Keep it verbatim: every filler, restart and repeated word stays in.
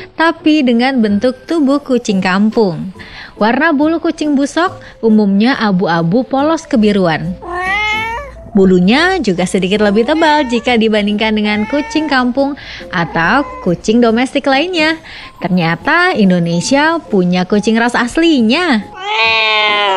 tapi dengan bentuk tubuh kucing kampung. Warna bulu kucing busok umumnya abu-abu polos kebiruan. Bulunya juga sedikit lebih tebal jika dibandingkan dengan kucing kampung atau kucing domestik lainnya. Ternyata Indonesia punya kucing ras aslinya.